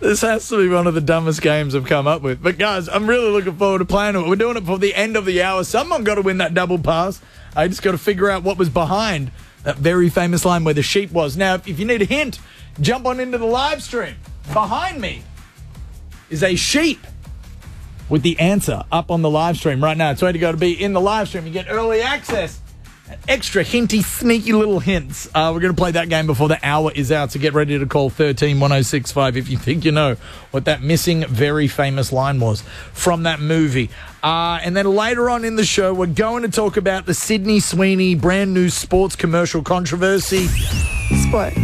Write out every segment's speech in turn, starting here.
This has to be one of the dumbest games I've come up with. But, guys, I'm really looking forward to playing it. We're doing it for the end of the hour. Someone got to win that double pass. I just got to figure out what was behind that very famous line where the sheep was. Now, if you need a hint, jump on into the live stream. Behind me is a sheep with the answer up on the live stream right now. It's way to go to be in the live stream. You get early access. Extra hinty, sneaky little hints. We're going to play that game before the hour is out, so get ready to call 131065 if you think you know what that missing, very famous line was from that movie. And then later on in the show, we're going to talk about the Sydney Sweeney brand new sports commercial controversy. Sports.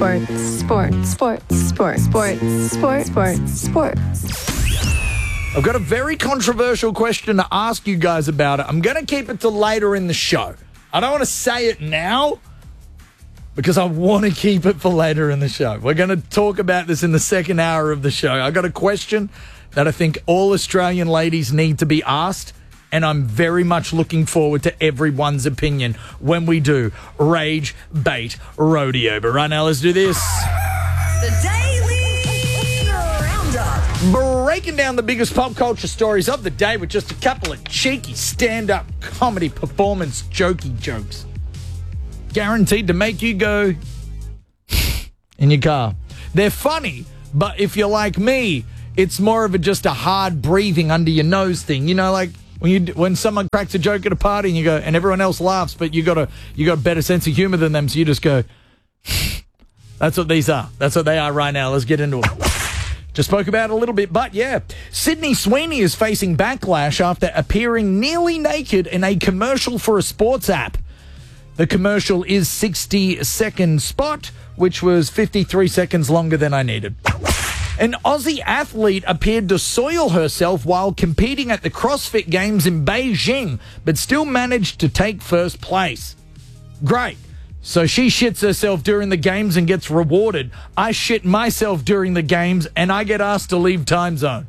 I've got a very controversial question to ask you guys about it. I'm going to keep it till later in the show. I don't want to say it now because I want to keep it for later in the show. We're going to talk about this in the second hour of the show. I got a question that I think all Australian ladies need to be asked, and I'm very much looking forward to everyone's opinion when we do Rage Bait Rodeo. But right now, let's do this. The Daily Roundup. Breaking down the biggest pop culture stories of the day with just a couple of cheeky stand-up comedy performance jokey jokes. Guaranteed to make you go in your car. They're funny, but if you're like me, it's more of just a hard breathing under your nose thing. You know, like when someone cracks a joke at a party and you go, and everyone else laughs, but you got a better sense of humor than them, so you just go. That's what these are. That's what they are right now. Let's get into it. Just spoke about it a little bit, but yeah. Sydney Sweeney is facing backlash after appearing nearly naked in a commercial for a sports app. The commercial is 60-second spot, which was 53 seconds longer than I needed. An Aussie athlete appeared to soil herself while competing at the CrossFit Games in Beijing, but still managed to take first place. Great. So she shits herself during the games and gets rewarded. I shit myself during the games and I get asked to leave time zone.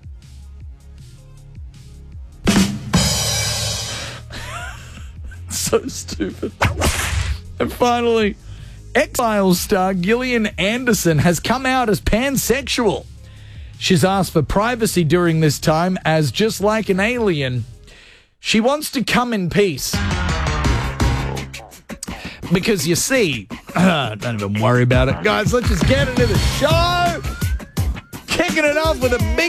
So stupid. And finally, X-Files star Gillian Anderson has come out as pansexual. She's asked for privacy during this time as, just like an alien, she wants to come in peace. Because you see, don't even worry about it. Guys, let's just get into the show. Kicking it off with a big